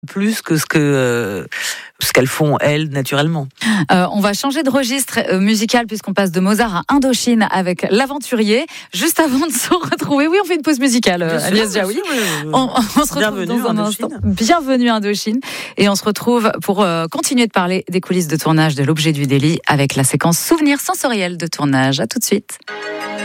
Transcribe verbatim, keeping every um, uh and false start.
plus que ce que euh, ce qu'elles font elles naturellement. Euh, on va changer de registre euh, musical puisqu'on passe de Mozart à Indochine avec l'Aventurier. Juste avant de se retrouver, oui, on fait une pause musicale. Euh, Agnès Jaoui. On, on se retrouve Bienvenue dans un Indochine. instant. Bienvenue Indochine. Et on se retrouve pour euh, continuer de parler des coulisses de tournage de L'Objet du délit avec la séquence souvenirs sensoriels de tournage. À tout de suite.